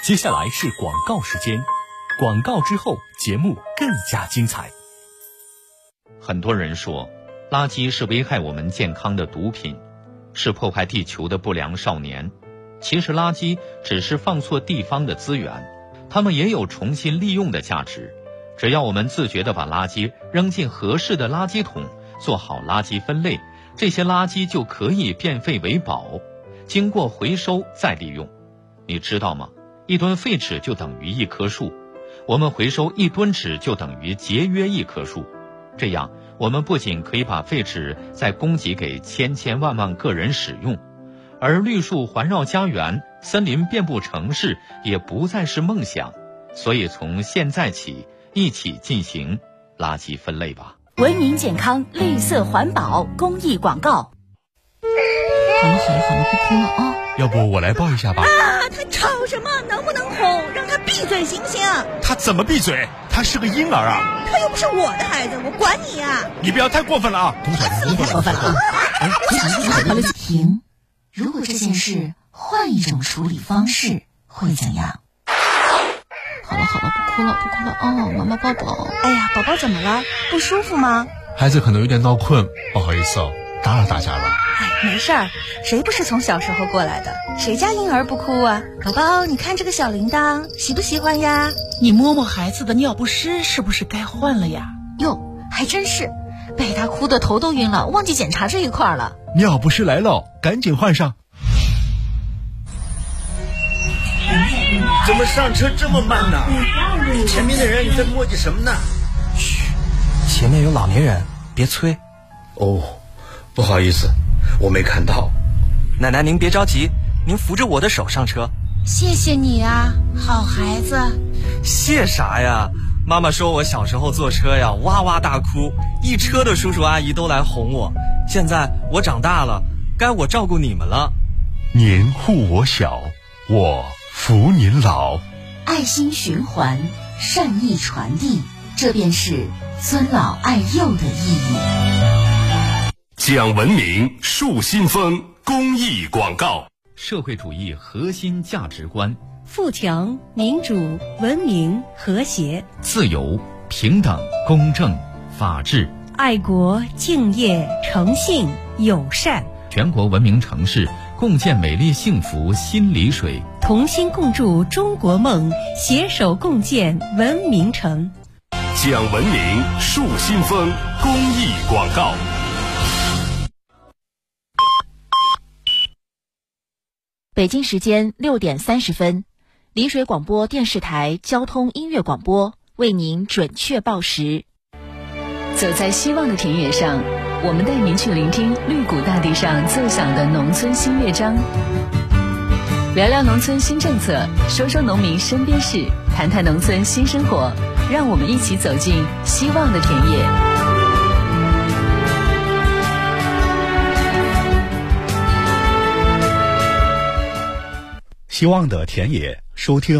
接下来是广告时间，广告之后节目更加精彩。 很多人说，垃圾是危害我们健康的毒品，是破坏地球的不良少年。其实垃圾只是放错地方的资源，它们也有重新利用的价值。只要我们自觉地把垃圾扔进合适的垃圾桶，做好垃圾分类，这些垃圾就可以变废为宝，经过回收再利用。你知道吗？一吨废纸就等于一棵树，我们回收1吨纸就等于节约1棵树。这样，我们不仅可以把废纸再供给给千千万万个人使用，而绿树环绕家园，森林遍布城市也不再是梦想。所以从现在起，一起进行垃圾分类吧。 文明健康，绿色环保，公益广告。 好了，不哭了啊！ 要不我来抱一下吧。 啊，他吵什么？能不能哄？让他闭嘴行不行？ 他怎么闭嘴？他是个婴儿啊！ 他又不是我的孩子，我管你呀！ 你不要太过分了啊！ 太过分了啊！ 停！如果这件事换一种处理方式，会怎样？ 好了，不哭了啊！妈妈抱抱。 哎呀，宝宝怎么了？不舒服吗？ 孩子可能有点闹困，不好意思哦，打扰大家了。 哎，没事儿，谁不是从小时候过来的？谁家婴儿不哭啊？宝宝，你看这个小铃铛，喜不喜欢呀？ 你摸摸孩子的尿不湿，是不是该换了呀？ 哟，还真是，被他哭得头都晕了，忘记检查这一块了。 尿不湿来了，赶紧换上。 怎么上车这么慢呢？前面的人你在磨叽什么呢？ 嘘，前面有老年人，别催。 哦，不好意思，我没看到。 奶奶您别着急，您扶着我的手上车。 谢谢你啊，好孩子。 谢啥呀？妈妈说我小时候坐车呀，哇哇大哭，一车的叔叔阿姨都来哄我。现在我长大了，该我照顾你们了。 您护我小，我扶您老。 爱心循环，善意传递，这便是尊老爱幼的意义。 讲文明树新风公益广告。 社会主义核心价值观： 富强、民主、文明、和谐、 自由、平等、公正、法治、 爱国、敬业、诚信、友善。 全国文明城市共建美丽幸福新丽水， 同心共筑中国梦，携手共建文明城。 讲文明树新风公益广告。 北京时间6点30分，丽水广播电视台交通音乐广播为您准确报时。 走在希望的田野上，我们带您去聆听绿谷大地上奏响的农村新乐章，聊聊农村新政策，说说农民身边事，谈谈农村新生活，让我们一起走进希望的田野。 希望的田野，收听